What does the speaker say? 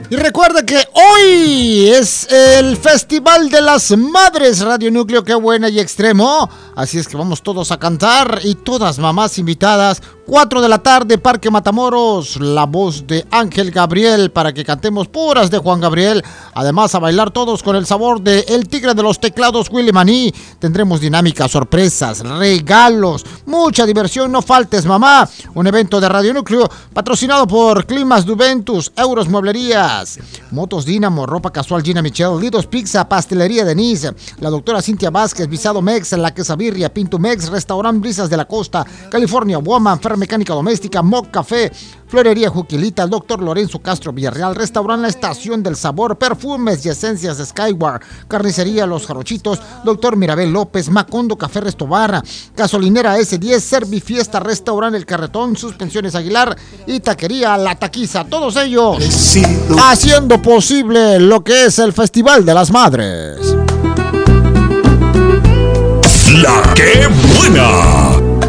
Y recuerda que hoy es el Festival de las Madres, Radio Núcleo, qué buena y extremo. Así es que vamos todos a cantar y todas mamás invitadas. 4 de la tarde, Parque Matamoros, la voz de Ángel Gabriel para que cantemos puras de Juan Gabriel. Además, a bailar todos con el sabor de El Tigre de los Teclados, Willy Maní. Tendremos dinámicas, sorpresas, regalos, mucha diversión. No faltes, mamá. Un evento de Radio Núcleo patrocinado por Climas Juventus, Euros Mueblerías, Motos Dínamo, Ropa Casual Gina Michelle, Lidos Pizza, Pastelería Denise, la doctora Cintia Vázquez, Visado Mex, La Quesabirria, Pinto Mex, Restaurant Brisas de la Costa, California Woman, Mecánica Doméstica, Moc Café, Florería Juquilita, el Dr. Lorenzo Castro Villarreal, Restaurante La Estación del Sabor, Perfumes y Esencias de Skyward, Carnicería Los Jarochitos, Dr. Mirabel López, Macondo Café Restobar, Gasolinera S10, Servifiesta, Restaurante El Carretón, Suspensiones Aguilar y Taquería La Taquiza. Todos ellos haciendo posible lo que es el Festival de las Madres. La que buena.